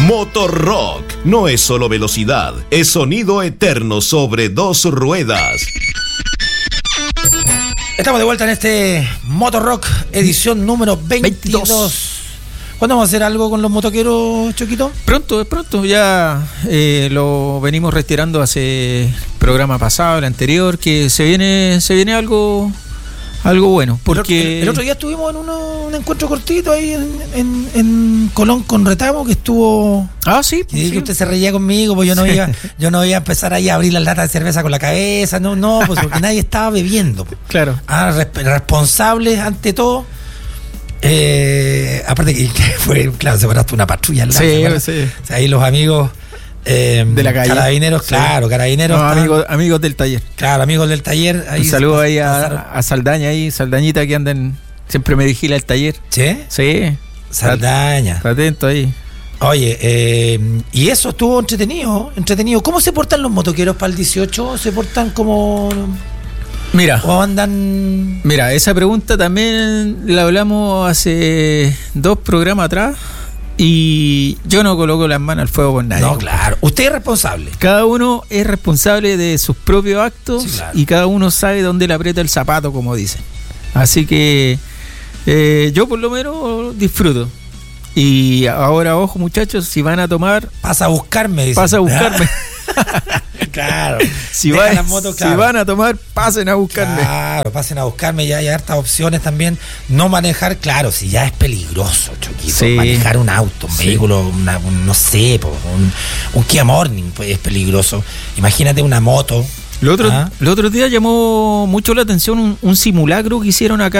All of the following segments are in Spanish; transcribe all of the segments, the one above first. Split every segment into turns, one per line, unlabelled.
Motorrock no es solo velocidad, es sonido eterno sobre dos ruedas.
Estamos de vuelta en este Motorrock, edición número 22. ¿Cuándo vamos a hacer algo con los motoqueros, Choquito?
Pronto, ya lo venimos retirando hace programa pasado, el anterior, que se viene algo bueno, porque
el otro día estuvimos en un encuentro cortito ahí en Colón con Retamo, que estuvo.
Sí.
Y que usted se reía conmigo, pues yo no iba a empezar ahí a abrir las latas de cerveza con la cabeza, no, pues porque nadie estaba bebiendo. Pues.
Claro.
Responsables ante todo. Aparte que fue, claro, se paraste una patrulla al lado.
Sí.
O sea, ahí los amigos de la calle. Carabineros, sí. Claro, carabineros.
No, amigos del taller.
Claro, amigos del taller.
Ahí un saludo ahí a Saldaña, Saldañita, que andan, siempre me vigila el taller.
¿Sí?
Sí.
Saldaña.
Está atento ahí.
Oye, y eso estuvo entretenido. ¿Cómo se portan los motoqueros para el 18? ¿Se portan como...?
Mira,
¿o andan...?
Mira, esa pregunta también la hablamos hace 2 programas atrás y yo no coloco las manos al fuego por nadie.
No, claro. Usted es responsable.
Cada uno es responsable de sus propios actos, sí, claro. Y cada uno sabe dónde le aprieta el zapato, como dicen. Así que yo por lo menos disfruto. Y ahora, ojo muchachos, si van a tomar...
Pasa a buscarme, dice.
Pasa a buscarme.
Claro.
Si van a tomar, pasen a buscarme.
Claro, pasen a buscarme. Ya hay hartas opciones también. No manejar, claro, si ya es peligroso, Choquito. Sí. Manejar un auto, un vehículo, no sé, un Kia Morning, pues es peligroso. Imagínate una moto.
El otro día llamó mucho la atención un simulacro que hicieron acá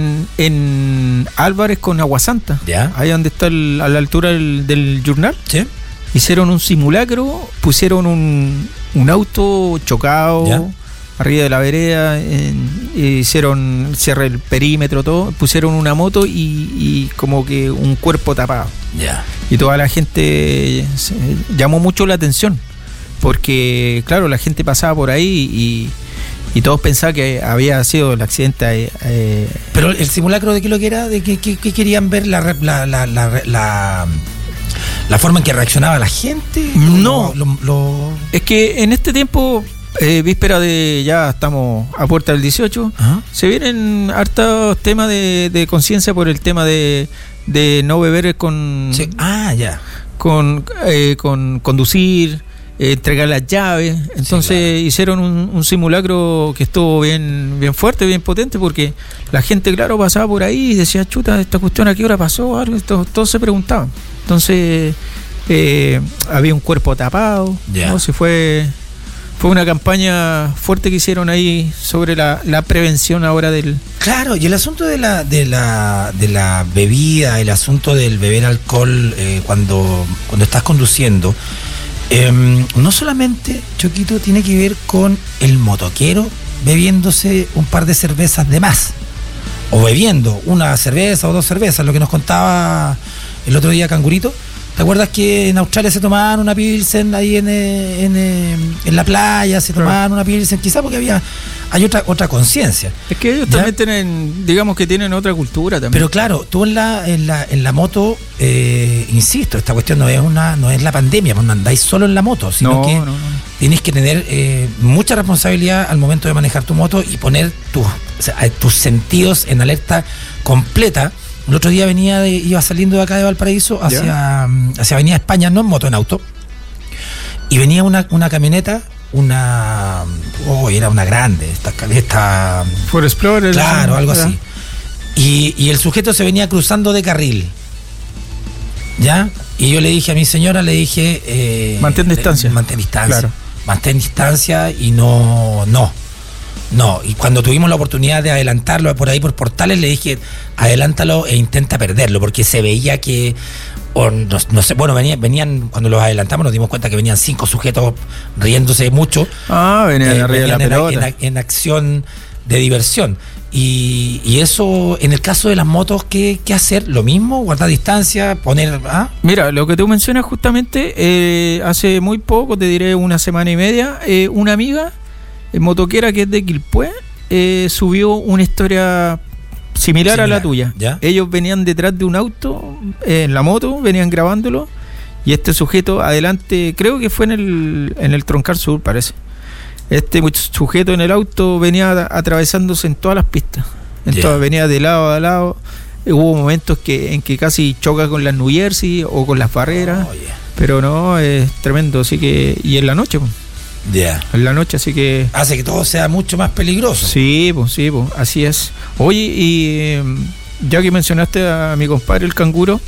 en Álvarez con Aguasanta.
¿Ya?
Ahí donde está a la altura del Journal.
Sí.
Hicieron un simulacro, pusieron un auto chocado, ¿ya?, arriba de la vereda, hicieron cierre el perímetro, todo, pusieron una moto y como que un cuerpo tapado.
Ya.
Y toda la gente llamó mucho la atención, porque claro, la gente pasaba por ahí y todos pensaban que había sido el accidente.
Pero el simulacro, ¿de qué lo que era? ¿De qué querían ver la forma en que reaccionaba la gente?
No, es que en este tiempo, víspera de, ya estamos a puerta del 18, ¿ah?, se vienen hartos temas de conciencia por el tema de no beber con...
Sí. Ya.
Con conducir, entregar las llaves. Entonces, sí, claro, hicieron un simulacro que estuvo bien fuerte, bien potente, porque la gente, claro, pasaba por ahí y decía, chuta, esta cuestión a qué hora pasó, todos se preguntaban. Entonces había un cuerpo tapado,
yeah,
¿no? Fue una campaña fuerte que hicieron ahí sobre la prevención ahora del...
Claro, y el asunto de la bebida, el asunto del beber alcohol cuando estás conduciendo, no solamente, Choquito, tiene que ver con el motoquero bebiéndose un par de cervezas de más, o bebiendo una cerveza o 2 cervezas, lo que nos contaba el otro día Cangurito. ¿Te acuerdas que en Australia se tomaban una Pilsen ahí en la playa? Se tomaban una Pilsen, quizás porque hay otra conciencia. Es que ellos, ¿ya?, también tienen, digamos que tienen otra cultura también. Pero claro, tú en la moto, insisto, esta cuestión no es la pandemia, pues no andáis solo en la moto, sino que tienes que tener mucha responsabilidad al momento de manejar tu moto y poner tus sentidos en alerta completa. El otro día iba saliendo de acá de Valparaíso hacia Avenida España, no en moto, en auto, y venía una camioneta, era una grande, esta
Ford Explorer,
claro, algo así, y el sujeto se venía cruzando de carril, ¿ya? Y yo le dije a mi señora, mantén distancia, claro, mantén distancia y no, y cuando tuvimos la oportunidad de adelantarlo por ahí por Portales, le dije, adelántalo e intenta perderlo, porque se veía que, no sé, bueno, venían, cuando los adelantamos nos dimos cuenta que venían 5 sujetos riéndose mucho.
Venían arriba de la pelota.
En acción de diversión. Y eso, en el caso de las motos, ¿qué hacer? ¿Lo mismo? ¿Guardar distancia? ¿Poner...?
Mira, lo que tú mencionas justamente, hace muy poco, te diré una semana y media, una amiga motoquera que es de Quilpué, subió una historia similar a la tuya.
¿Ya?
Ellos venían detrás de un auto en la moto, venían grabándolo Y este sujeto adelante, creo que fue en el Troncal Sur, parece. Este sujeto en el auto venía atravesándose en todas las pistas. Entonces venía de lado a lado. Hubo momentos en que casi choca con las New Jersey o con las barreras. Pero no, es tremendo. Así que, y en la noche, pues. En la noche, así que
hace que todo sea mucho más peligroso.
Sí, pues, así es. Oye, y ya que mencionaste a mi compadre el canguro,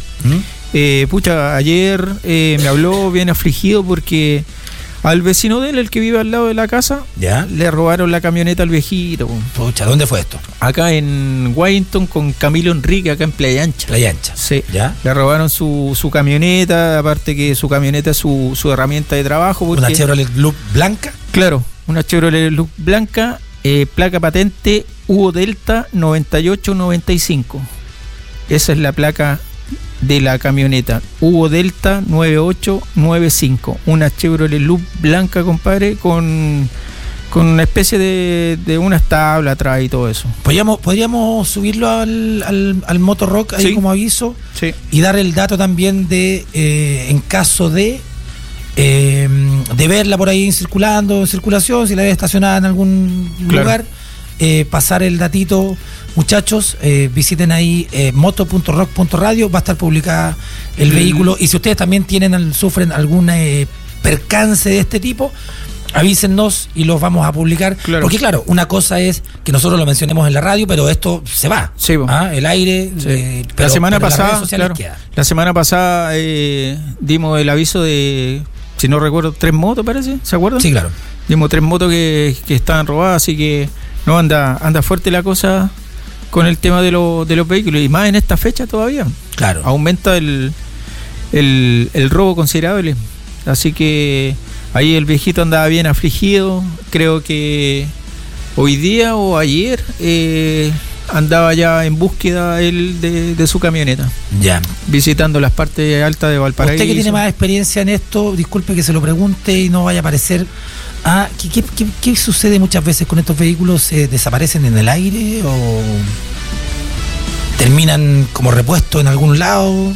ayer me habló bien afligido porque al vecino de él, el que vive al lado de la casa, le robaron la camioneta al viejito.
Pucha, ¿dónde fue esto?
Acá en Washington con Camilo Enrique, acá en Playa Ancha.
Playa Ancha.
Sí. Le robaron su camioneta, aparte que su camioneta es su herramienta de trabajo. Porque,
¿una Chevrolet Loop blanca?
Claro, una Chevrolet Loop blanca, placa patente Hugo Delta 9895. Esa es la placa de la camioneta Hugo Delta 9895, una Chevrolet Loop blanca, compadre, con una especie de unas tablas atrás y todo eso.
Podríamos subirlo al Motorrock ahí como aviso, y dar el dato también de en caso de verla por ahí en circulación, si la ves estacionada en algún lugar, pasar el datito. Muchachos, visiten ahí moto.rock.radio, va a estar publicada el vehículo, y si ustedes también sufren algún percance de este tipo, avísennos y los vamos a publicar. Porque claro, una cosa es que nosotros lo mencionemos en la radio, pero esto se va. El aire.
La semana pasada dimos el aviso de, si no recuerdo, 3 motos, parece, ¿se acuerdan?
Sí, claro.
Dimos 3 motos que estaban robadas, así que no anda fuerte la cosa con el tema de los vehículos, y más en esta fecha todavía.
Claro.
Aumenta el robo considerable. Así que ahí el viejito andaba bien afligido. Creo que hoy día o ayer andaba ya en búsqueda él de su camioneta. Visitando las partes altas de Valparaíso.
Usted que tiene más experiencia en esto, disculpe que se lo pregunte y no vaya a parecer... ¿Qué sucede muchas veces con estos vehículos? ¿Desaparecen en el aire o terminan como repuesto en algún lado?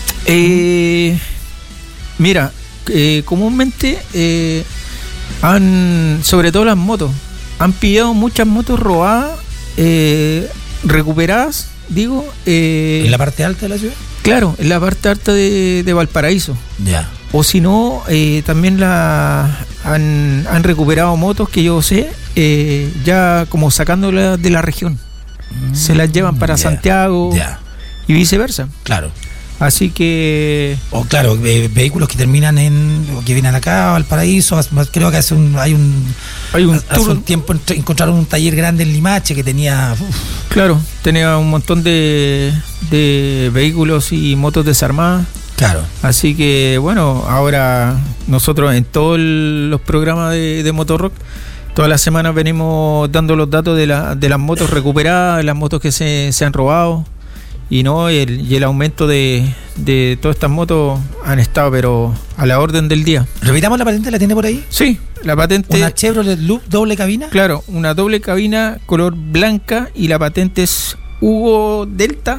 Mira, comúnmente sobre todo las motos, han pillado muchas motos robadas, recuperadas, digo.
¿En la parte alta de la ciudad?
Claro, en la parte alta de Valparaíso. O si no, también han recuperado motos que yo sé, ya como sacándolas de la región. Se las llevan para Santiago y viceversa.
Claro.
Así que...
vehículos que terminan que vienen acá a Valparaíso. Creo que hace un tiempo encontraron un taller grande en Limache que tenía...
Claro, tenía un montón de vehículos y motos desarmadas.
Claro.
Así que bueno, ahora nosotros en todos los programas de Motorrock, todas las semanas venimos dando los datos de las motos recuperadas, las motos que se han robado, y el aumento de todas estas motos han estado pero a la orden del día.
¿Repitamos la patente? ¿La tiene por ahí?
Sí, la patente...
¿Una Chevrolet Loop doble cabina?
Claro, una doble cabina color blanca, y la patente es Hugo Delta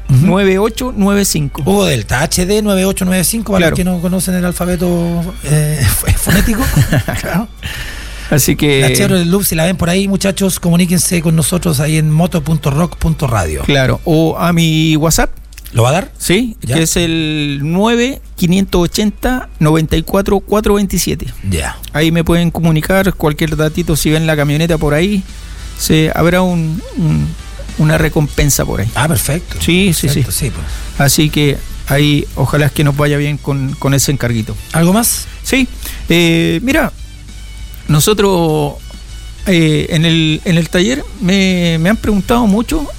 9895.
Hugo Delta, HD 9895, para los que no conocen el alfabeto fonético. Claro.
Así que...
La Chevrolet Loop, si la ven por ahí, muchachos, comuníquense con nosotros ahí en moto.rock.radio.
Claro, o a mi WhatsApp.
¿Lo va a dar?
Sí, que es el 9-580-94-427. Ahí me pueden comunicar cualquier datito, si ven la camioneta por ahí, habrá una recompensa por ahí.
Perfecto.
Sí.
Pues.
Así que ahí ojalá que nos vaya bien con ese encarguito.
¿Algo más?
Sí. Mira, nosotros en el taller me han preguntado mucho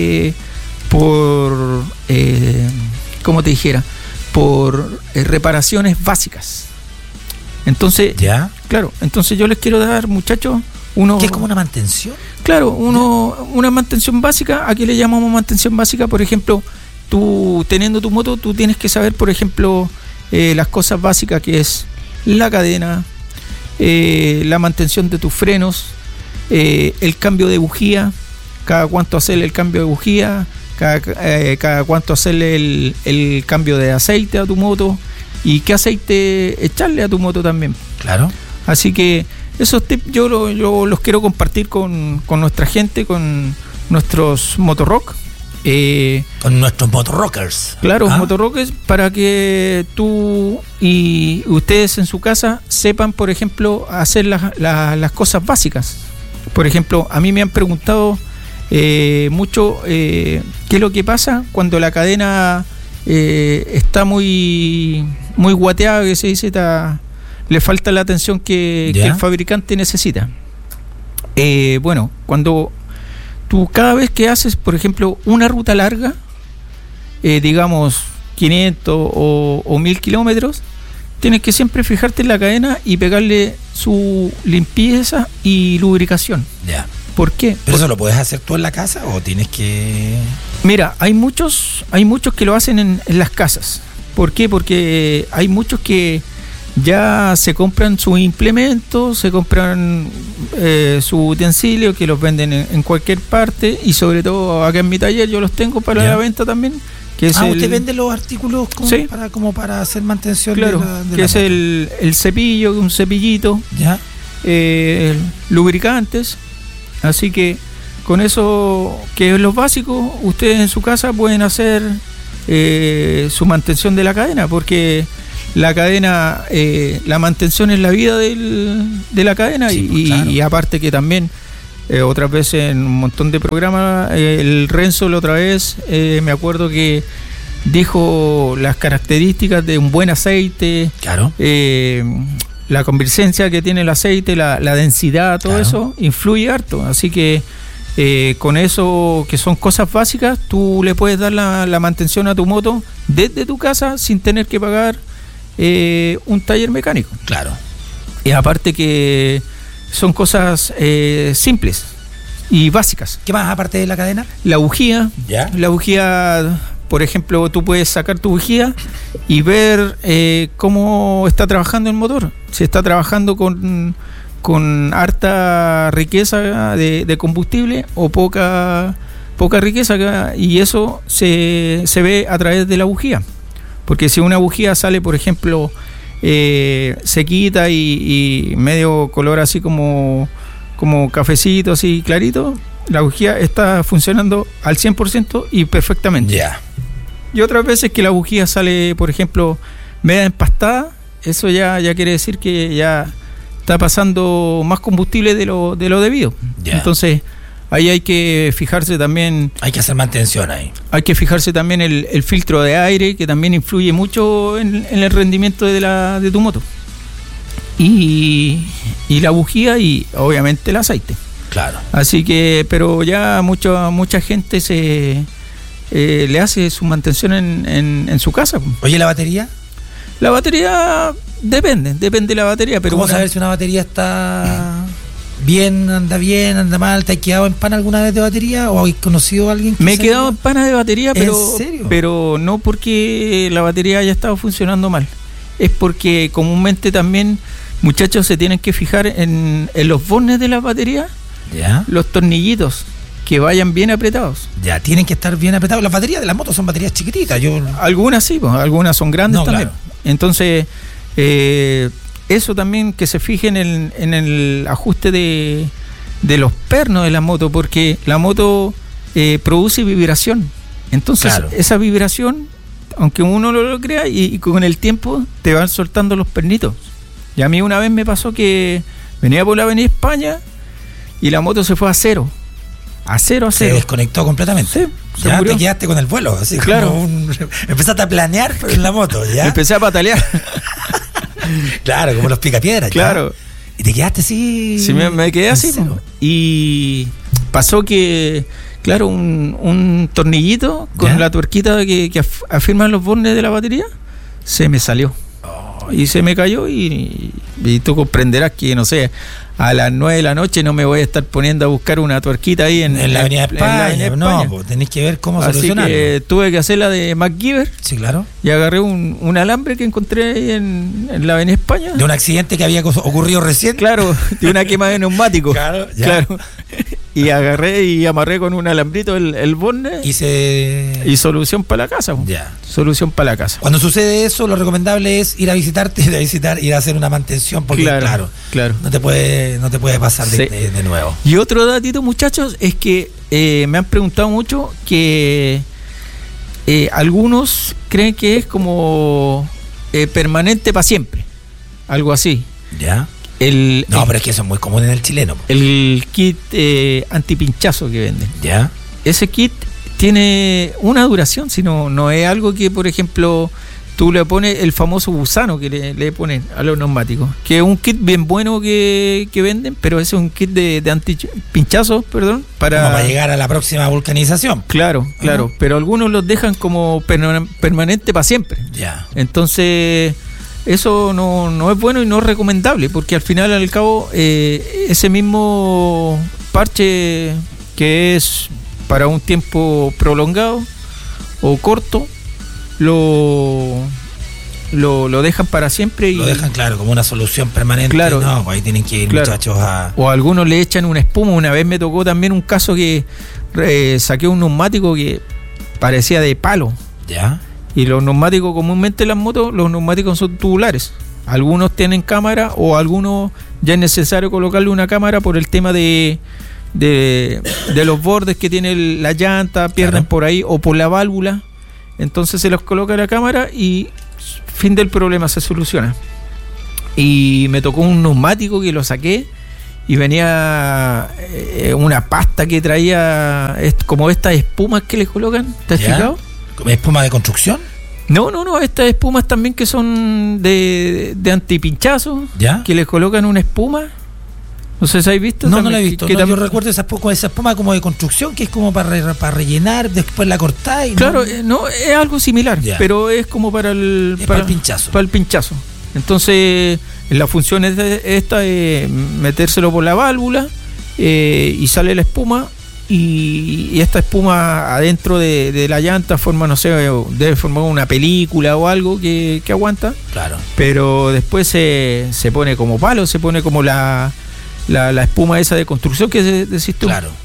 por, ¿cómo te dijera? Por reparaciones básicas. Entonces, claro, entonces yo les quiero dar, muchachos,
¿qué es como una mantención?
Claro, una mantención básica. ¿A qué le llamamos mantención básica? Por ejemplo, tú teniendo tu moto, tú tienes que saber, por ejemplo, las cosas básicas, que es la cadena, la mantención de tus frenos, el cambio de bujía, cada cuánto hacerle el cambio de bujía, cada cuánto hacerle el cambio de aceite a tu moto, y qué aceite echarle a tu moto también.
Claro.
Así que esos tips yo los quiero compartir con nuestra gente, con nuestros motorrock.
Con nuestros motorrockers.
Claro, motorrockers, para que tú y ustedes en su casa sepan, por ejemplo, hacer las cosas básicas. Por ejemplo, a mí me han preguntado mucho qué es lo que pasa cuando la cadena está muy guateada, que se dice, le falta la atención que el fabricante necesita. Bueno, cuando tú cada vez que haces, por ejemplo, una ruta larga, digamos 500 o 1000 kilómetros, tienes que siempre fijarte en la cadena y pegarle su limpieza y lubricación.
Ya.
¿Por qué?
¿Pero eso lo puedes hacer tú en la casa o tienes que...?
Mira, hay muchos que lo hacen en las casas. ¿Por qué? Porque hay muchos que ya se compran sus implementos, se compran sus utensilios que los venden en cualquier parte, y sobre todo acá en mi taller yo los tengo para la venta también. Que es
¿usted vende los artículos como para hacer mantención?
Claro,
de
que
la
es
moto?
el cepillo, un cepillito, lubricantes. Así que con eso, que es lo básico, ustedes en su casa pueden hacer su mantención de la cadena, porque la cadena, la mantención es la vida de la cadena,
sí,
y aparte que también otras veces en un montón de programas, el Renzo la otra vez, me acuerdo que dijo las características de un buen aceite, la convergencia que tiene el aceite, la densidad, todo eso influye harto. Así que con eso, que son cosas básicas, tú le puedes dar la mantención a tu moto desde tu casa sin tener que pagar un taller mecánico.
Claro.
Y aparte que son cosas simples y básicas.
¿Qué más aparte de la cadena?
La bujía. La bujía, por ejemplo, tú puedes sacar tu bujía y ver cómo está trabajando el motor. Si está trabajando con harta riqueza de combustible o poca riqueza, y eso se ve a través de la bujía. Porque si una bujía sale, por ejemplo, sequita y medio color así como cafecito, así clarito, la bujía está funcionando al 100% y perfectamente. Y otras veces que la bujía sale, por ejemplo, media empastada, eso ya quiere decir que ya está pasando más combustible de lo debido. Entonces ahí hay que fijarse también.
Hay que hacer mantención ahí.
Hay que fijarse también el filtro de aire, que también influye mucho en el rendimiento de tu moto. Y la bujía y obviamente el aceite.
Claro. Así
que, pero ya mucha gente le hace su mantención en su casa.
Oye, ¿la batería?
La batería depende de la batería. Pero
¿cómo saber si una batería está bien, anda mal? ¿Te has quedado en pana alguna vez de batería o has conocido a alguien que
me he quedado en pana de batería, pero,
¿en serio?
Pero no porque la batería haya estado funcionando mal. Es porque comúnmente también, muchachos, se tienen que fijar en los bornes de la batería, los tornillitos, que vayan bien apretados.
Tienen que estar bien apretados. Las baterías de las motos son baterías chiquititas.
Algunas sí, pues, algunas son grandes también. Claro. Entonces, eso también, que se fijen en el ajuste de los pernos de la moto, porque la moto produce vibración. Entonces, esa vibración, aunque uno no lo crea, y con el tiempo te van soltando los pernitos. Y a mí una vez me pasó que venía por la Avenida España y la moto se fue a cero. A cero.
Se desconectó completamente.
Sí,
ya te quedaste con el vuelo, así.
Claro.
Empezaste a planear, pero en la moto, ¿ya?
Empecé a patalear.
Claro, como los picapiedras.
Claro.
¿Y te quedaste así?
Sí, me quedé así. Y pasó que, claro, un tornillito con la tuerquita que afirman los bornes de la batería, se me salió. Y se me cayó y tú comprenderás que, no sé, a las 9 de la noche no me voy a estar poniendo a buscar una tuerquita ahí en
la Avenida España. No, pues tenés que ver cómo solucionarlo.
Así que tuve que hacer la de MacGyver.
Sí, claro.
Y agarré un alambre que encontré ahí en la Avenida España.
De un accidente que había ocurrido recién.
Claro, de una quema de neumático.
Claro.
y agarré y amarré con un alambrito el borne y solución para la casa.
Ya.
Solución para la casa.
Cuando sucede eso, lo recomendable es ir a visitarte, ir a hacer una mantención, porque claro. No te puede pasar de nuevo.
Y otro datito, muchachos, es que me han preguntado mucho que algunos creen que es como permanente para siempre, algo así.
Ya. Pero es que eso es muy común en el chileno.
El kit antipinchazo que venden.
Ya.
Ese kit tiene una duración, si no es algo que, por ejemplo, tú le pones el famoso gusano que le ponen a los neumáticos, que es un kit bien bueno que venden, pero ese es un kit de antipinchazo, perdón, para
llegar a la próxima vulcanización.
Claro, pero algunos los dejan como permanente para siempre.
Ya.
Entonces, eso no es bueno y no es recomendable, porque al final, al cabo, ese mismo parche que es para un tiempo prolongado o corto, lo dejan para siempre.
Lo dejan, claro, como una solución permanente.
Claro.
No, pues ahí tienen que ir, muchachos,
O algunos le echan una espuma. Una vez me tocó también un caso que saqué un neumático que parecía de palo.
Ya.
Y los neumáticos, comúnmente en las motos, los neumáticos son tubulares. Algunos tienen cámara o algunos ya es necesario colocarle una cámara por el tema de los bordes que tiene la llanta, pierden por ahí, o por la válvula. Entonces se los coloca la cámara y fin del problema, se soluciona. Y me tocó un neumático que lo saqué y venía una pasta que traía como estas espumas que les colocan. ¿Te has fijado?
¿Espuma de construcción?
No, estas espumas también que son de antipinchazo, que les colocan una espuma. No sé si habéis visto.
No la he visto. Yo recuerdo esa espuma como de construcción, que es como para rellenar, después la cortáis.
Claro, es algo similar, pero es como para el
pinchazo.
Para el pinchazo. Entonces, la función es esta es metérselo por la válvula y sale la espuma. Y esta espuma adentro de la llanta forma, no sé, debe formar una película o algo que aguanta.
Claro.
Pero después se pone como palo, se pone como la espuma esa de construcción que decís tú.
Claro.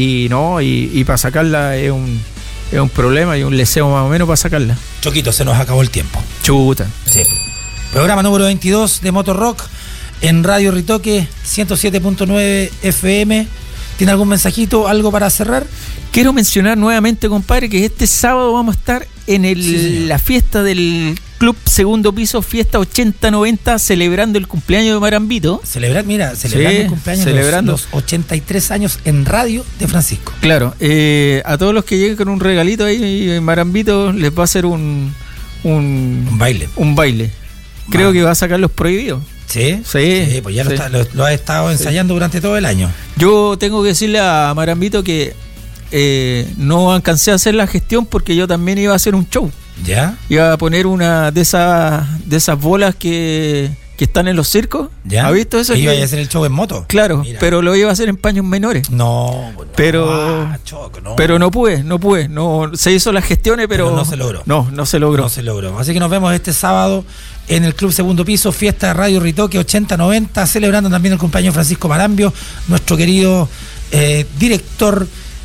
Y para sacarla es un problema y un leseo más o menos para sacarla.
Choquito, se nos acabó el tiempo.
Chuta.
Sí. Programa número 22 de Motorrock en Radio Ritoque 107.9 FM. ¿Tiene algún mensajito, algo para cerrar?
Quiero mencionar nuevamente, compadre, que este sábado vamos a estar en la fiesta del Club Segundo Piso, fiesta 80-90, celebrando el cumpleaños de Marambito.
Celebrando el cumpleaños de los 83 años en radio de Francisco.
Claro, a todos los que lleguen con un regalito ahí, Marambito les va a hacer un
baile.
Un baile. Creo que va a sacar los prohibidos.
Sí, pues ya lo ha estado ensayando durante todo el año.
Yo tengo que decirle a Marambito que no alcancé a hacer la gestión porque yo también iba a hacer un show.
¿Ya?
Iba a poner una de esas bolas que están en los circos.
¿Ya?
¿Has visto eso?
Iba a hacer el show en moto.
Claro, pero lo iba a hacer en paños menores.
No,
pero no pude. No, se hizo las gestiones, pero
no se logró.
No se logró.
Así que nos vemos este sábado en el Club Segundo Piso, fiesta de Radio Ritoque 80-90, celebrando también el cumpleaños de Francisco Marambio, nuestro querido director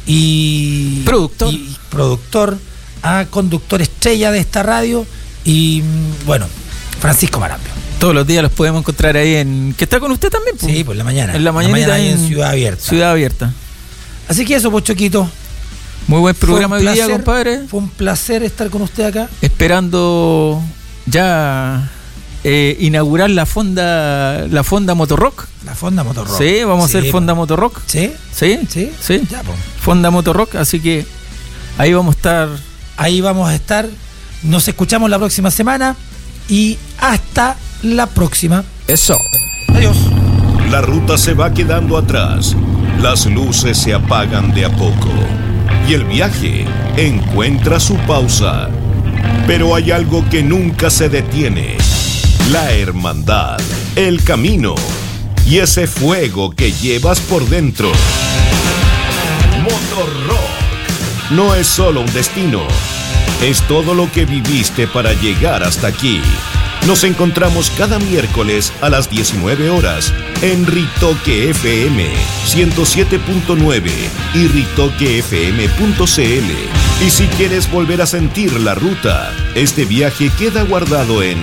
y productor, conductor estrella de esta radio, y bueno, Francisco Marambio.
Todos los días los podemos encontrar ahí que está con usted también,
pues. Sí, pues en la mañana.
En la mañana
ahí en Ciudad Abierta. Así que eso, pues, Choquito.
Muy buen programa hoy día, compadre.
Fue un placer estar con usted acá.
Esperando ya inaugurar la fonda Motorrock.
La fonda Motorrock.
Sí, vamos a hacer fonda Motorrock.
¿Sí?
Sí.
Ya, pues.
Fonda Motorrock, así que ahí vamos a estar.
Nos escuchamos la próxima semana y hasta la próxima.
Eso.
Adiós.
La ruta se va quedando atrás. Las luces se apagan de a poco. Y el viaje encuentra su pausa. Pero hay algo que nunca se detiene. La hermandad, el camino y ese fuego que llevas por dentro. Motorrock no es solo un destino. Es todo lo que viviste para llegar hasta aquí. Nos encontramos cada miércoles a las 19 horas en Ritoque FM 107.9 y ritoquefm.cl. Y si quieres volver a sentir la ruta, este viaje queda guardado en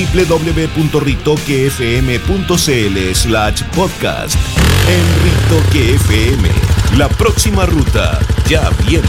www.ritoquefm.cl/podcast. En Ritoque FM, la próxima ruta ya viene.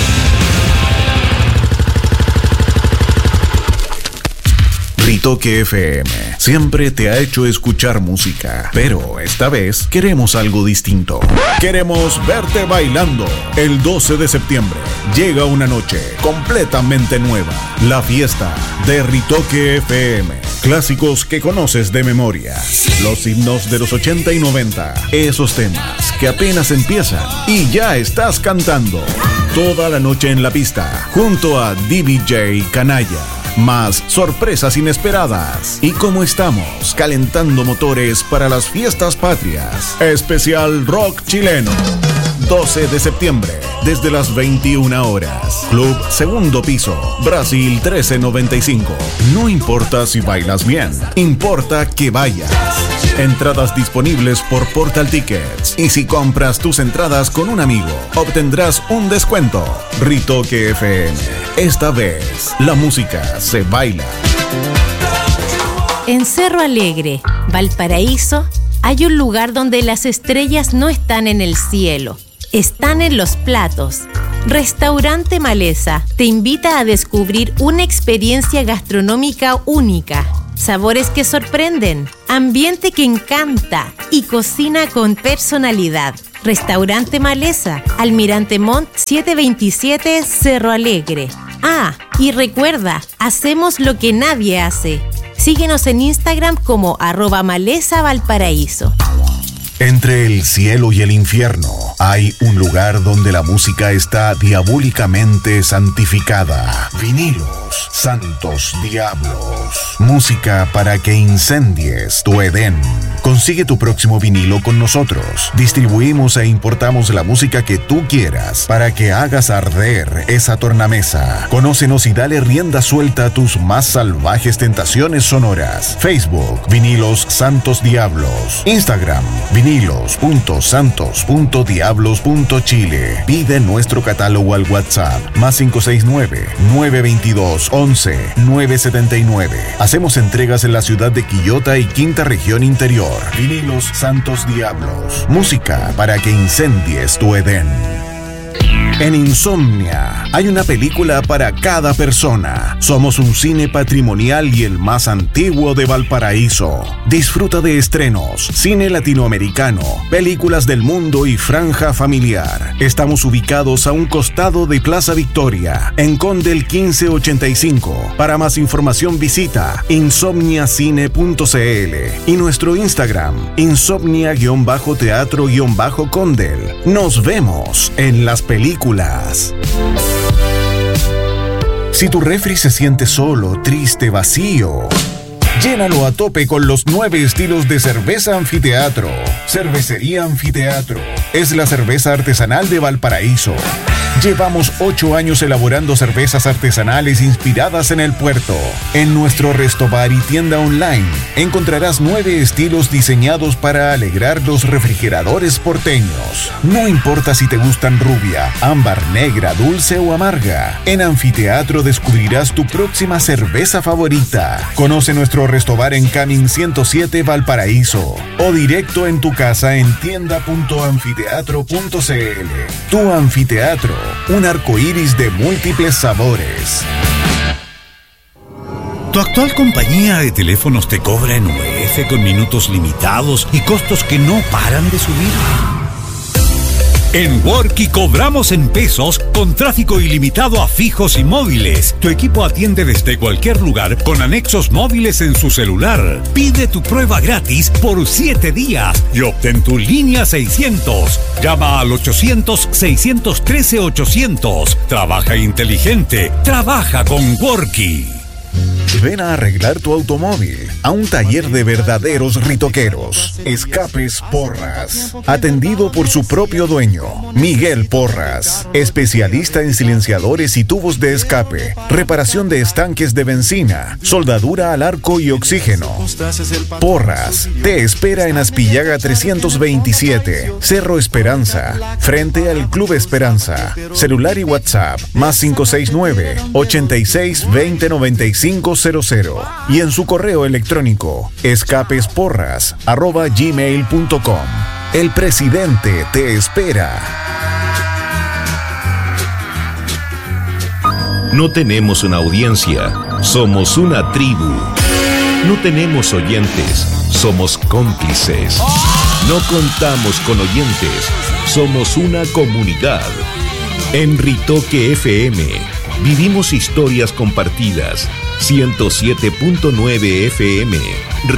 Ritoque FM siempre te ha hecho escuchar música, pero esta vez queremos algo distinto. Queremos verte bailando. El 12 de septiembre llega una noche completamente nueva, la fiesta de Ritoque FM. Clásicos que conoces de memoria, los himnos de los 80 y 90, esos temas que apenas empiezan y ya estás cantando. Toda la noche en la pista, junto a DJ Canalla. Más sorpresas inesperadas. Y como estamos calentando motores para las fiestas patrias, especial rock chileno. 12 de septiembre, desde las 21 horas. Club Segundo Piso, Brasil 1395. No importa si bailas bien, importa que vayas. Entradas disponibles por Portal Tickets. Y si compras tus entradas con un amigo, obtendrás un descuento. Ritoque FM. Esta vez, la música se baila.
En Cerro Alegre, Valparaíso, hay un lugar donde las estrellas no están en el cielo, están en los platos. Restaurante Maleza te invita a descubrir una experiencia gastronómica única. Sabores que sorprenden, ambiente que encanta y cocina con personalidad. Restaurante Maleza, Almirante Montt 727, Cerro Alegre. Ah, y recuerda, hacemos lo que nadie hace. Síguenos en Instagram como @MalezaValparaíso.
Entre el cielo y el infierno hay un lugar donde la música está diabólicamente santificada. Vinilos, santos diablos. Música para que incendies tu Edén. Consigue tu próximo vinilo con nosotros. Distribuimos e importamos la música que tú quieras para que hagas arder esa tornamesa. Conócenos y dale rienda suelta a tus más salvajes tentaciones sonoras. Facebook, Vinilos Santos Diablos. Instagram, vinilos.santos.diablos.chile. Pide nuestro catálogo al WhatsApp +569-922-11-979. Hacemos entregas en la ciudad de Quillota y Quinta Región Interior. Vinilos Santos Diablos. Música para que incendies tu Edén. En Insomnia hay una película para cada persona. Somos un cine patrimonial y el más antiguo de Valparaíso. Disfruta de estrenos, cine latinoamericano, películas del mundo y franja familiar. Estamos ubicados a un costado de Plaza Victoria, en Condel 1585. Para más información visita insomniacine.cl y nuestro Instagram, insomnia-teatro-condel. Nos vemos en las películas. Si tu refri se siente solo, triste, vacío, llénalo a tope con los 9 estilos de cerveza Anfiteatro. Cervecería Anfiteatro es la cerveza artesanal de Valparaíso. Llevamos 8 años elaborando cervezas artesanales inspiradas en el puerto. En nuestro restobar y tienda online encontrarás 9 estilos diseñados para alegrar los refrigeradores porteños. No importa si te gustan rubia, ámbar, negra, dulce o amarga. En Anfiteatro descubrirás tu próxima cerveza favorita. Conoce nuestro restobar en Camin 107 Valparaíso o directo en tu casa en tienda.anfiteatro.cl. Tu Anfiteatro, un arcoíris de múltiples sabores.
¿Tu actual compañía de teléfonos te cobra en UF con minutos limitados y costos que no paran de subir? En Worky cobramos en pesos con tráfico ilimitado a fijos y móviles. Tu equipo atiende desde cualquier lugar con anexos móviles en su celular. Pide tu prueba gratis por 7 días y obtén tu línea 600. Llama al 800-613-800. Trabaja inteligente. Trabaja con Worky.
Ven a arreglar tu automóvil a un taller de verdaderos ritoqueros. Escapes Porras. Atendido por su propio dueño, Miguel Porras. Especialista en silenciadores y tubos de escape, reparación de estanques de benzina, soldadura al arco y oxígeno. Porras te espera en Aspillaga 327, Cerro Esperanza, frente al Club Esperanza. Celular y WhatsApp +569 86 20 95 00 y en su correo electrónico escapesporras@gmail.com. El presidente te espera.
No tenemos una audiencia, somos una tribu. No tenemos oyentes, somos cómplices. No contamos con oyentes, somos una comunidad. En Ritoque FM vivimos historias compartidas. 107.9 FM